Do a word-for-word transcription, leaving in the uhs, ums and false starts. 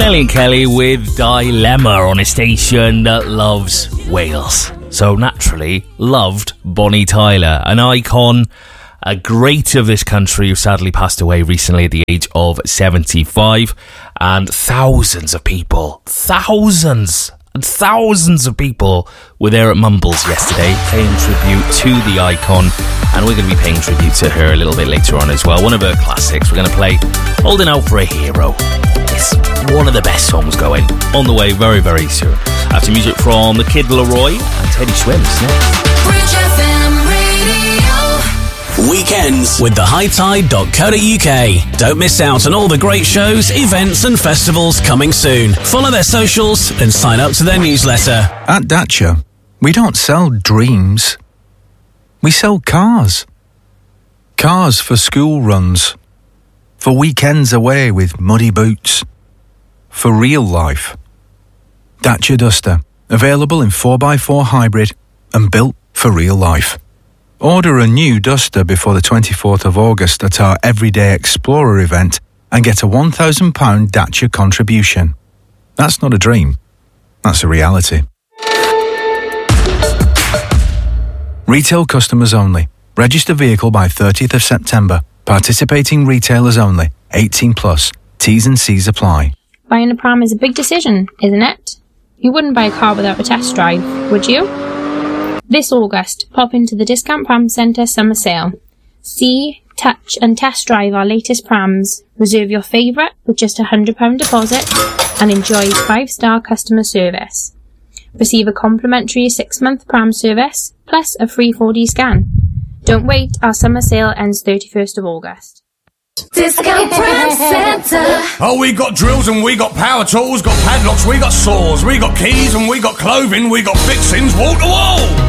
Nelly and Kelly with Dilemma on a station that loves Wales. So naturally loved Bonnie Tyler, an icon, a great of this country who sadly passed away recently at the age of seventy-five. And thousands of people, thousands and thousands of people were there at Mumbles yesterday paying tribute to the icon. And we're going to be paying tribute to her a little bit later on as well. One of her classics. We're going to play Holding Out for a Hero. It's one of the best songs going. On the way very, very soon. After music from The Kid Laroi and Teddy Swims next. Bridge F M Radio. Weekends with the high tide dot co dot U K. Don't miss out on all the great shows, events and festivals coming soon. Follow their socials and sign up to their newsletter. At Dacia, we don't sell dreams. We sell cars. Cars for school runs. For weekends away with muddy boots. For real life. Dacia Duster. Available in four by four hybrid and built for real life. Order a new Duster before the twenty-fourth of August at our Everyday Explorer event and get a one thousand pounds Dacia contribution. That's not a dream. That's a reality. Retail customers only. Register vehicle by thirtieth of September. Participating retailers only. eighteen plus. T's and C's apply. Buying a pram is a big decision, isn't it? You wouldn't buy a car without a test drive, would you? This August, pop into the Discount Pram Centre summer sale. See, touch and test drive our latest prams. Reserve your favourite with just a one hundred pounds deposit and enjoy five star customer service. Receive a complimentary six month pram service, plus a free four D scan. Don't wait, our summer sale ends thirty-first of August. Discount Pram Centre. Oh, we got drills and we got power tools, got padlocks, we got saws, we got keys and we got clothing, we got fixings wall to wall.